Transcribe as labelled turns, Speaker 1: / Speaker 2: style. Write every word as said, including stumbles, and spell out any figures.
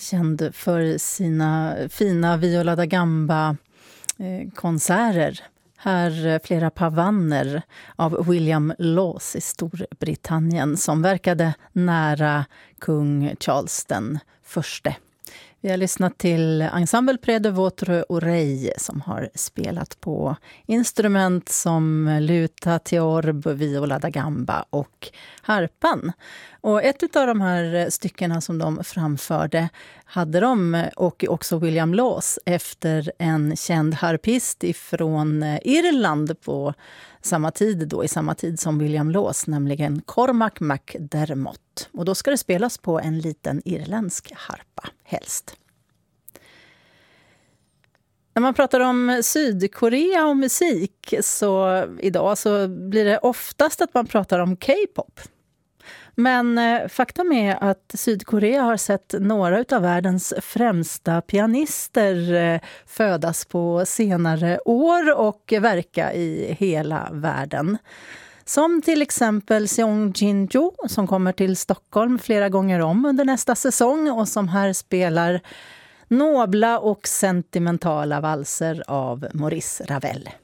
Speaker 1: känd för sina fina Viola da Gamba-konserter. Här flera pavanner av William Laws i Storbritannien som verkade nära kung Charles den förste. Vi har lyssnat till Ensemble Près de votre oreille som har spelat på instrument som luta, theorb, viola da gamba och harpan. Och ett av de här styckena som de framförde hade de, och också William Laws, efter en känd harpist ifrån Irland på samma tid då, i samma tid som William Laws, nämligen Cormac MacDermott. Och då ska det spelas på en liten irländsk harpa, helst. När man pratar om Sydkorea och musik så idag så blir det oftast att man pratar om K-pop. Men eh, faktum är att Sydkorea har sett några av världens främsta pianister eh, födas på senare år och verka i hela världen. Som till exempel Seong Jin-jo som kommer till Stockholm flera gånger om under nästa säsong och som här spelar nobla och sentimentala valser av Maurice Ravel.